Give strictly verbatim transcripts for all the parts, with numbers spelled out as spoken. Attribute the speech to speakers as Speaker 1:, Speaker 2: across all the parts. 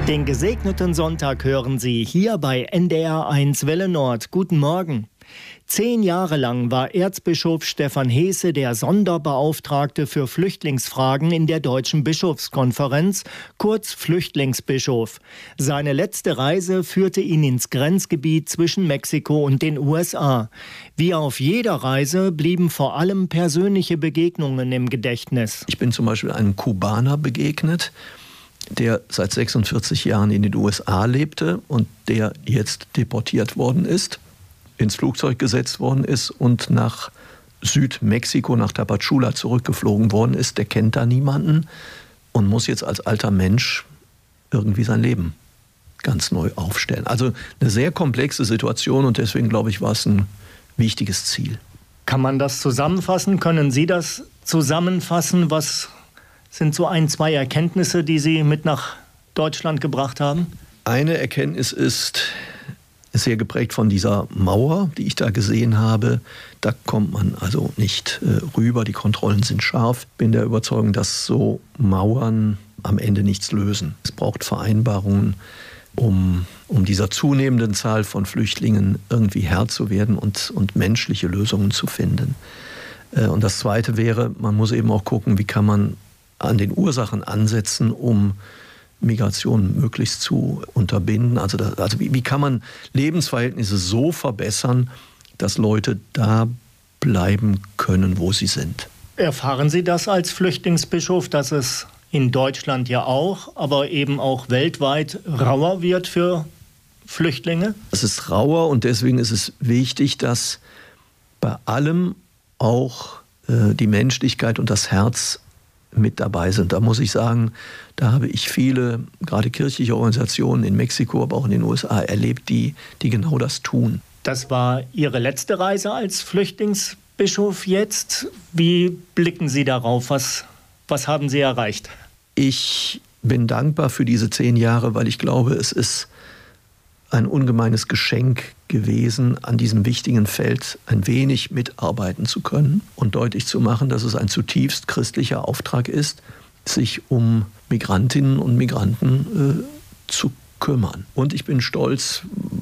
Speaker 1: Den gesegneten Sonntag hören Sie hier bei N D R eins Welle Nord. Guten Morgen. Zehn Jahre lang war Erzbischof Stefan Heese der Sonderbeauftragte für Flüchtlingsfragen in der Deutschen Bischofskonferenz, kurz Flüchtlingsbischof. Seine letzte Reise führte ihn ins Grenzgebiet zwischen Mexiko und den U S A. Wie auf jeder Reise blieben vor allem persönliche Begegnungen im Gedächtnis.
Speaker 2: Ich bin zum Beispiel einem Kubaner begegnet, der seit sechsundvierzig Jahren in den U S A lebte und der jetzt deportiert worden ist, ins Flugzeug gesetzt worden ist und nach Südmexiko, nach Tapachula zurückgeflogen worden ist. Der kennt da niemanden und muss jetzt als alter Mensch irgendwie sein Leben ganz neu aufstellen. Also eine sehr komplexe Situation und deswegen, glaube ich, war es ein wichtiges Ziel.
Speaker 1: Kann man das zusammenfassen? Können Sie das zusammenfassen? Was sind so ein, zwei Erkenntnisse, die Sie mit nach Deutschland gebracht haben?
Speaker 2: Eine Erkenntnis ist sehr geprägt von dieser Mauer, die ich da gesehen habe. Da kommt man also nicht äh, rüber, die Kontrollen sind scharf. Bin der Überzeugung, dass so Mauern am Ende nichts lösen. Es braucht Vereinbarungen, um, um dieser zunehmenden Zahl von Flüchtlingen irgendwie Herr zu werden und, und menschliche Lösungen zu finden. Äh, und das Zweite wäre, man muss eben auch gucken, wie kann man an den Ursachen ansetzen, um Migration möglichst zu unterbinden. Also, da, also wie, wie kann man Lebensverhältnisse so verbessern, dass Leute da bleiben können, wo sie sind?
Speaker 1: Erfahren Sie das als Flüchtlingsbischof, dass es in Deutschland ja auch, aber eben auch weltweit rauer wird für Flüchtlinge?
Speaker 2: Es ist rauer und deswegen ist es wichtig, dass bei allem auch äh, die Menschlichkeit und das Herz mit dabei sind. Da muss ich sagen, da habe ich viele, gerade kirchliche Organisationen in Mexiko, aber auch in den U S A erlebt, die, die genau das tun.
Speaker 1: Das war Ihre letzte Reise als Flüchtlingsbischof jetzt. Wie blicken Sie darauf? Was, was haben Sie erreicht?
Speaker 2: Ich bin dankbar für diese zehn Jahre, weil ich glaube, es ist ein ungemeines Geschenk gewesen, an diesem wichtigen Feld ein wenig mitarbeiten zu können und deutlich zu machen, dass es ein zutiefst christlicher Auftrag ist, sich um Migrantinnen und Migranten äh, zu kümmern. Und ich bin stolz,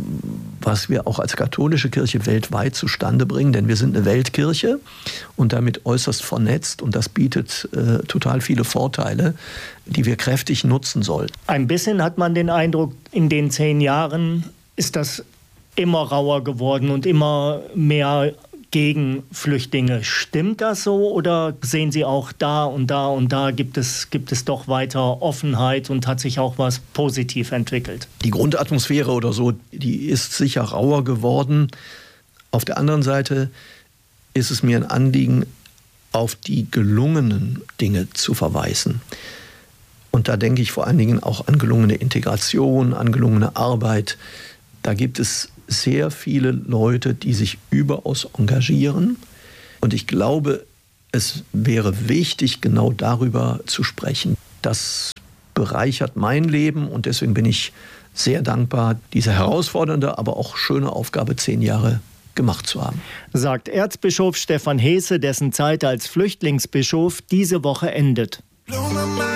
Speaker 2: was wir auch als katholische Kirche weltweit zustande bringen, denn wir sind eine Weltkirche und damit äußerst vernetzt und das bietet äh, total viele Vorteile, die wir kräftig nutzen sollten.
Speaker 1: Ein bisschen hat man den Eindruck, in den zehn Jahren ist das immer rauer geworden und immer mehr gegen Flüchtlinge. Stimmt das so oder sehen Sie auch da und da und da gibt es, gibt es doch weiter Offenheit und hat sich auch was positiv entwickelt?
Speaker 2: Die Grundatmosphäre oder so, die ist sicher rauer geworden. Auf der anderen Seite ist es mir ein Anliegen, auf die gelungenen Dinge zu verweisen. Und da denke ich vor allen Dingen auch an gelungene Integration, an gelungene Arbeit. Da gibt es sehr viele Leute, die sich überaus engagieren. Und ich glaube, es wäre wichtig, genau darüber zu sprechen. Das bereichert mein Leben und deswegen bin ich sehr dankbar, diese herausfordernde, aber auch schöne Aufgabe zehn Jahre gemacht zu haben.
Speaker 1: Sagt Erzbischof Stefan Heese, dessen Zeit als Flüchtlingsbischof diese Woche endet.